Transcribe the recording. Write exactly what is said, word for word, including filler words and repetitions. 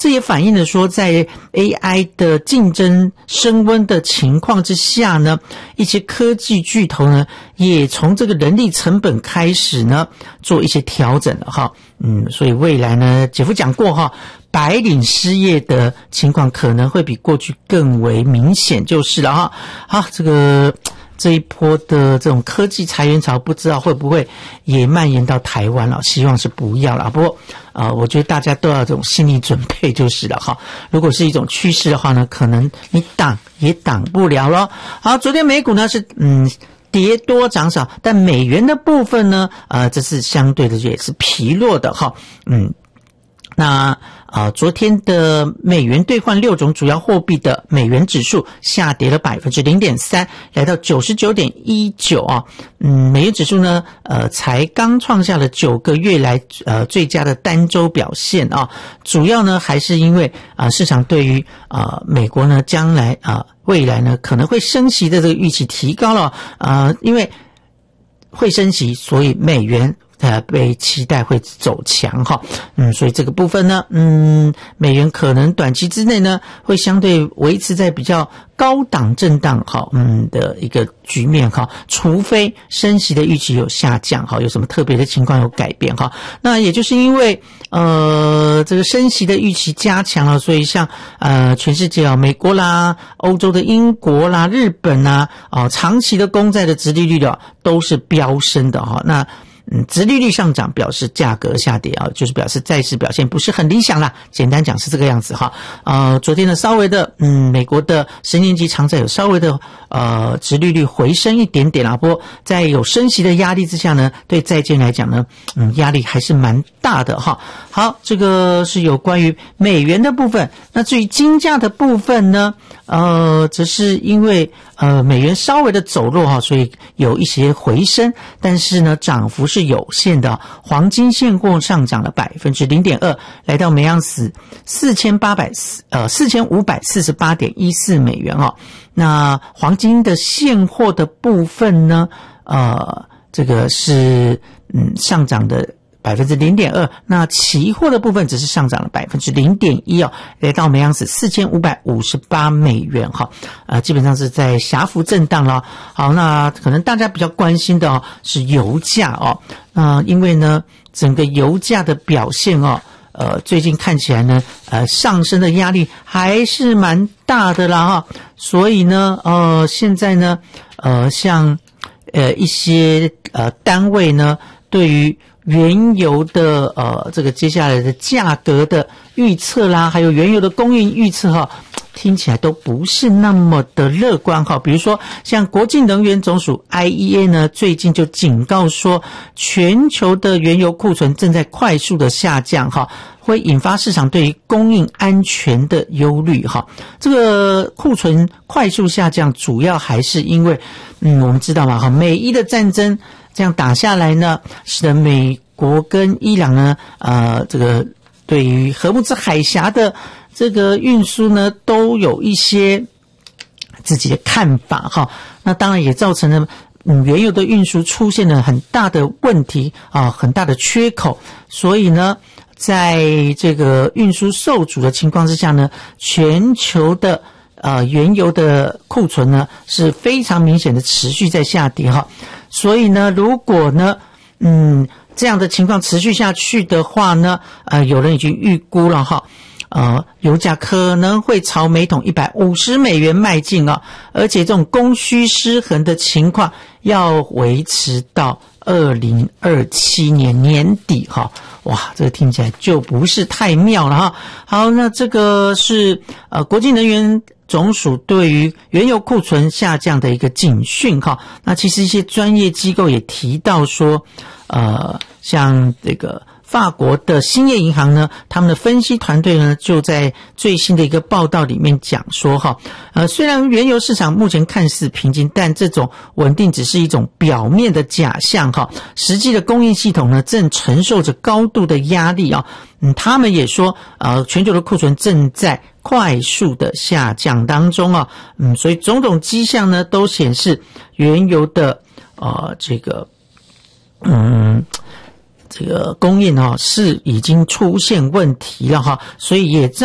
这也反映了说，在 A I 的竞争升温的情况之下呢，一些科技巨头呢，也从这个人力成本开始呢，做一些调整了哈。嗯，所以未来呢，姐夫讲过哈，白领失业的情况可能会比过去更为明显，就是了哈。好，这个这一波的这种科技裁员潮，不知道会不会也蔓延到台湾了？希望是不要了。不过，呃，我觉得大家都要这种心理准备就是了哈。如果是一种趋势的话呢，可能你挡也挡不了咯。好，昨天美股呢是嗯。跌多涨少，但美元的部分呢，呃，这是相对的也是疲弱的哈，嗯，那呃，昨天的美元兑换六种主要货币的美元指数下跌了 百分之零点三， 来到 九十九点一九 啊，嗯，美元指数呢，呃，才刚创下了九个月来呃最佳的单周表现啊，主要呢还是因为啊、呃、市场对于啊、呃、美国呢将来啊。呃未来呢可能会升息的这个预期提高了，呃，因为会升息，所以美元呃被期待会走强哈，嗯，所以这个部分呢，嗯，美元可能短期之内呢会相对维持在比较高档震荡哈，嗯的一个局面哈，除非升息的预期有下降哈，有什么特别的情况有改变哈，那也就是因为呃这个升息的预期加强了，所以像呃全世界啊，美国啦、欧洲的英国啦、日本啦啊，长期的公债的殖利率的都是飙升的哈，那嗯，殖利率上涨表示价格下跌啊，就是表示债市表现不是很理想啦。简单讲是这个样子哈。呃，昨天呢稍微的，嗯，美国的十年期长债有稍微的呃殖利率回升一点点啦。不过在有升息的压力之下呢，对债券来讲呢，嗯，压力还是蛮大的哈。好，这个是有关于美元的部分。那至于金价的部分呢，呃，则是因为呃美元稍微的走弱哈，所以有一些回升，但是呢涨幅是有限的。黄金现货上涨了 百分之零点二， 来到每盎司四千八百呃四千五百四十八点一四美元哦。那黄金的现货的部分呢，呃这个是嗯上涨的百分之零点二， 那期货的部分只是上涨了 百分之零点一 哦，来到每盎司四千五百五十八美元哈，呃基本上是在狭幅震荡了。好，那可能大家比较关心的哦是油价哦，呃因为呢整个油价的表现哦，呃最近看起来呢呃上升的压力还是蛮大的啦哈，所以呢呃现在呢呃像呃一些呃单位呢对于原油的呃这个接下来的价格的预测啦，还有原油的供应预测哈，听起来都不是那么的乐观哈。比如说像国际能源总署 I E A 呢，最近就警告说，全球的原油库存正在快速的下降哈，会引发市场对于供应安全的忧虑哈。这个库存快速下降，主要还是因为嗯我们知道嘛哈，美伊的战争这样打下来呢，使得美国跟伊朗呢，呃，这个对于荷姆兹海峡的这个运输呢，都有一些自己的看法哈。那当然也造成了嗯原油的运输出现了很大的问题啊，很大的缺口。所以呢，在这个运输受阻的情况之下呢，全球的呃原油的库存呢是非常明显的持续在下跌哈。所以呢，如果呢，嗯，这样的情况持续下去的话呢，呃，有人已经预估了哈，呃，油价可能会朝每桶一百五十美元迈进啊，而且这种供需失衡的情况要维持到二零二七年年底哈，哇，这个听起来就不是太妙了哈。好，那这个是呃国际能源总署对于原油库存下降的一个警讯哈。那其实一些专业机构也提到说，呃，像这个法国的兴业银行呢，他们的分析团队呢，就在最新的一个报道里面讲说哈，呃，虽然原油市场目前看似平静，但这种稳定只是一种表面的假象哈，实际的供应系统呢，正承受着高度的压力啊。嗯，他们也说，呃，全球的库存正在快速的下降当中啊。嗯，所以种种迹象呢，都显示原油的呃这个嗯。这个供应哈是已经出现问题了哈，所以也